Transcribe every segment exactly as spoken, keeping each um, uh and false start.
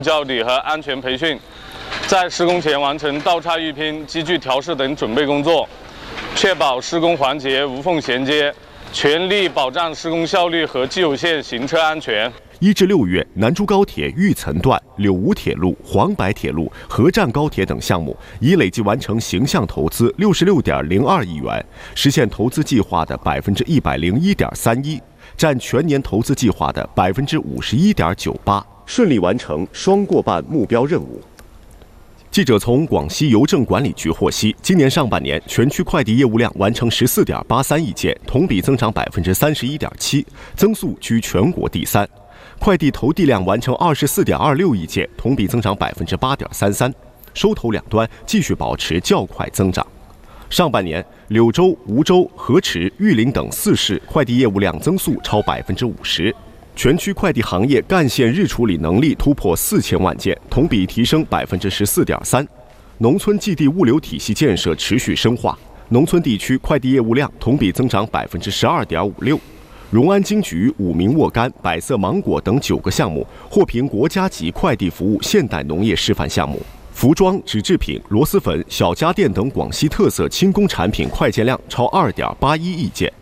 教理和安全培训，在施工前完成倒叉预拼、机具调试等准备工作，确保施工环节无缝衔接，全力保障施工效率和基有线行车安全。 一至六月，南珠高铁玉岑段、柳吴铁路、黄白铁路、合站高铁等项目已累计完成形象投资六十六点零二亿元，实现投资计划的百分之一百零一点三一，占全年投资计划的百分之五十一点九八。顺利完成双过半目标任务。记者从广西邮政管理局获悉，今年上半年全区快递业务量完成十四点八三亿件，同比增长百分之三十一点七，增速居全国第三。快递投递量完成二十四点二六亿件，同比增长百分之八点三三，收投两端继续保持较快增长。上半年，柳州、梧州、河池、玉林等四市快递业务量增速超百分之五十。全区快递行业干线日处理能力突破四千万件，同比提升百分之十四点三。农村寄递物流体系建设持续深化，农村地区快递业务量同比增长百分之十二点五六。荣安金桔、武明沃柑、百色芒果等九个项目获评国家级快递服务现代农业示范项目。服装、纸制品、螺蛳粉、小家电等广西特色轻工产品快件量超二点八一亿件。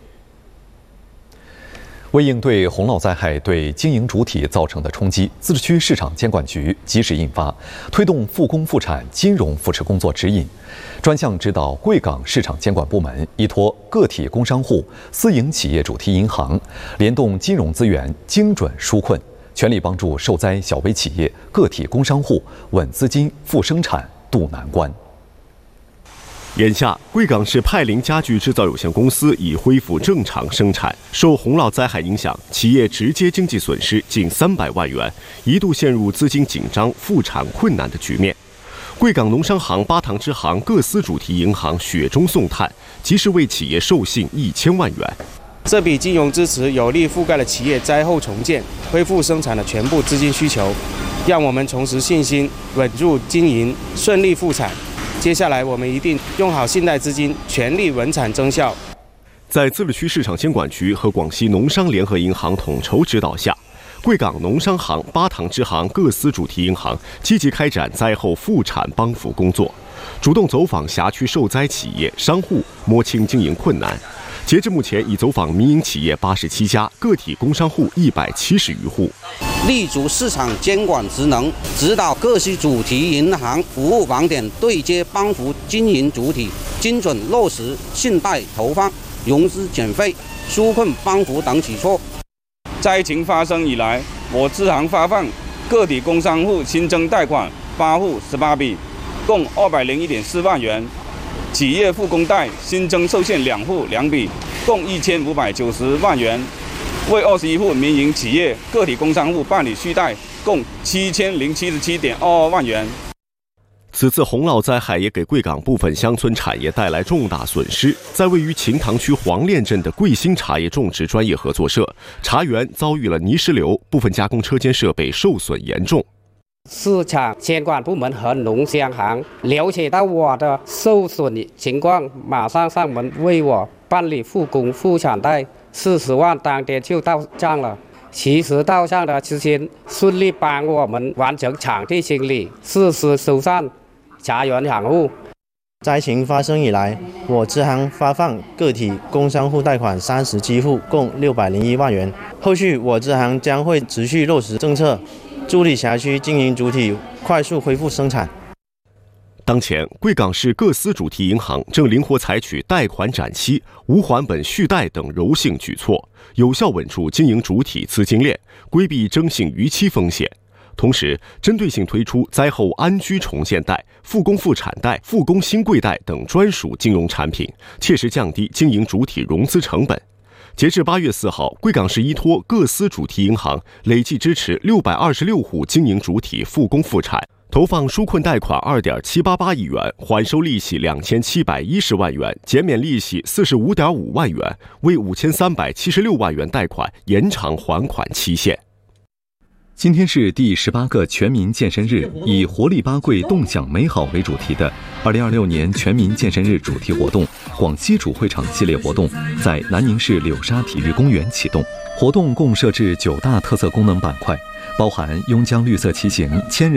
为应对洪涝灾害对经营主体造成的冲击，自治区市场监管局及时印发《推动复工复产金融扶持工作指引》，专项指导贵港市场监管部门依托个体工商户、私营企业主题银行，联动金融资源，精准纾困，全力帮助受灾小微企业、个体工商户稳资金、复生产、渡难关。 眼下，贵港市派林家具制造有限公司已恢复正常生产。受洪涝灾害影响，企业直接经济损失近三百万元，一度陷入资金紧张、复产困难的局面。贵港农商行八塘支行各司主题银行雪中送炭，及时为企业授信一千万元。 这笔金融支持有力覆盖了企业灾后重建、恢复生产的全部资金需求，让我们重拾信心，稳住经营，顺利复产。接下来，我们一定用好信贷资金，全力稳产增效。 在自治区市场监管局和广西农商联合银行统筹指导下，贵港农商行八塘支行各司主题银行积极开展灾后复产帮扶工作，主动走访辖区受灾企业、商户，摸清经营困难。截至目前，已走访民营企业八十七家，个体工商户一百七十余户。 立足市场监管职能，指导各司主题银行服务网点对接帮扶经营主体，精准落实信贷投放、融资减费、纾困帮扶等举措。 灾情发生以来，我支行发放个体工商户新增贷款八户十八笔，共二百零一点四万元；企业复工贷新增受限两户两笔，共一千五百九十万元。为二十一户民营企业、个体工商户办理续贷，共七千零七十七点二二万元。 此次洪涝灾害也给贵港部分乡村产业带来重大损失。在位于秦塘区黄练镇的贵兴茶叶种植专业合作社，茶园遭遇了泥石流，部分加工车间设备受损严重。 市场监管部门和农商行了解到我的受损情况，马上上门为我办理复工复产贷。四十万当天就到账了，其实到账的资金顺利帮我们完成场地清理、实施修缮、茶园养护。 灾情发生以来，我支行发放个体工商户贷款三十七户，共六百零一万元。后续我支行将会持续落实政策，助力辖区经营主体快速恢复生产。 当前，贵港市各司主题银行正灵活采取贷款展期、无还本续贷等柔性举措，有效稳住经营主体资金链，规避征信逾期风险。同时，针对性推出灾后安居重建贷、复工复产贷、复工新贵贷等专属金融产品，切实降低经营主体融资成本。截至八月四号，贵港市依托各司主题银行累计支持六百二十六户经营主体复工复产，投放纾困贷款二点七八八亿元，缓收利息两千七百一十万元，减免利息四十五点五万元，为五千三百七十六万元贷款延长还款期限。 今天是第十八个全民健身日，以活力八桂，动享美好为主题的二零二六年全民健身日主题活动广西主会场系列活动在南宁市柳沙体育公园启动。活动共设置九大特色功能板块，包含邕江绿色骑行、千人